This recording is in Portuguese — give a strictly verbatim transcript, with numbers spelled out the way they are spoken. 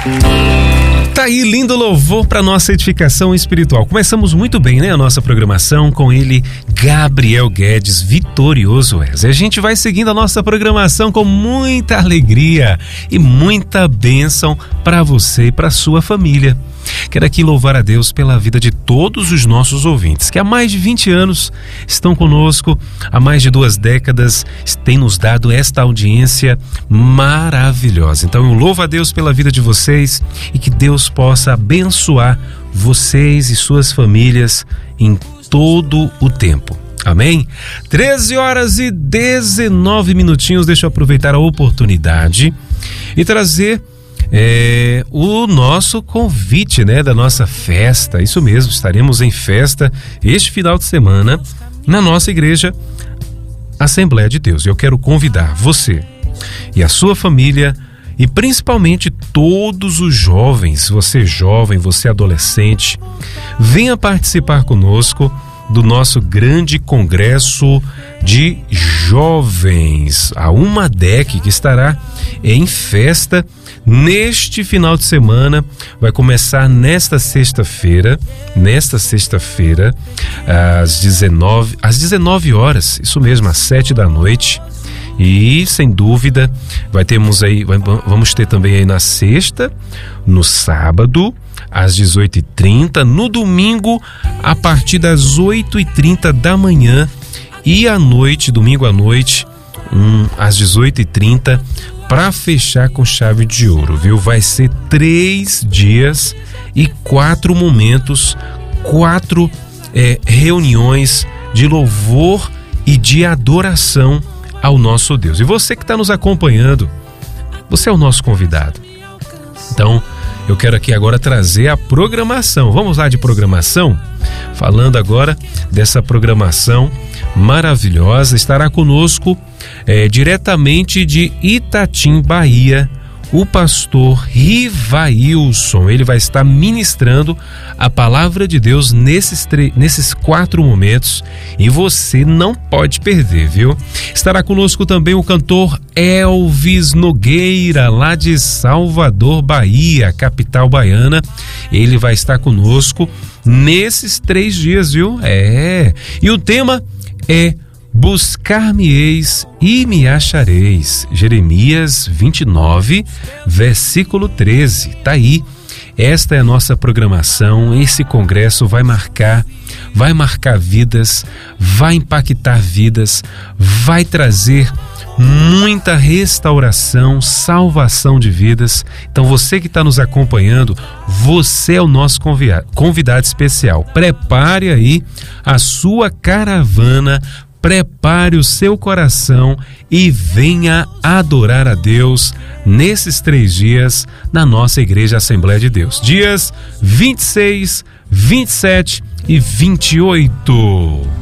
Tá aí, lindo louvor para nossa edificação espiritual. Começamos muito bem, né, a nossa programação com ele, Gabriel Guedes, Vitorioso És. E a gente vai seguindo a nossa programação com muita alegria e muita bênção para você e para sua família. Quero aqui louvar a Deus pela vida de todos os nossos ouvintes, que há mais de vinte anos estão conosco, há mais de duas décadas têm nos dado esta audiência maravilhosa. Então eu louvo a Deus pela vida de vocês e que Deus possa abençoar vocês e suas famílias em todo o tempo. Amém? treze horas e dezenove minutinhos. Deixa eu aproveitar a oportunidade e trazer É, o nosso convite, né, da nossa festa. Isso mesmo, estaremos em festa este final de semana na nossa igreja Assembleia de Deus. Eu quero convidar você e a sua família e principalmente todos os jovens, você jovem, você adolescente, venha participar conosco do nosso grande congresso de jovens, a UMADEC, que estará em festa neste final de semana. Vai começar nesta sexta-feira, nesta sexta-feira, às dezenove, às dezenove horas, isso mesmo, às sete da noite. E sem dúvida, vai termos aí, vai, vamos ter também aí na sexta, no sábado, às dezoito e trinta, no domingo, a partir das oito e trinta da manhã, e à noite, domingo à noite, um, às dezoito e trinta, para fechar com chave de ouro, viu? Vai ser três dias e quatro momentos, quatro é, reuniões de louvor e de adoração ao nosso Deus. E você que está nos acompanhando, você é o nosso convidado. Então, eu quero aqui agora trazer a programação. Vamos lá de programação? Falando agora dessa programação maravilhosa, estará conosco é, diretamente de Itatim, Bahia, o pastor Rivailson. Ele vai estar ministrando a palavra de Deus nesses, nesses quatro momentos e você não pode perder, viu? Estará conosco também o cantor Elvis Nogueira, lá de Salvador, Bahia, capital baiana. Ele vai estar conosco nesses três dias, viu? É. E o tema é Buscar-me-eis e me achareis. Jeremias vinte e nove, versículo treze. Tá aí. Esta é a nossa programação. Esse congresso vai marcar, vai marcar vidas, vai impactar vidas, vai trazer muita restauração, salvação de vidas. Então você que está nos acompanhando, você é o nosso convidado especial. Prepare aí a sua caravana, prepare o seu coração e venha adorar a Deus nesses três dias na nossa Igreja Assembleia de Deus. Dias vinte e seis, vinte e sete e vinte e oito.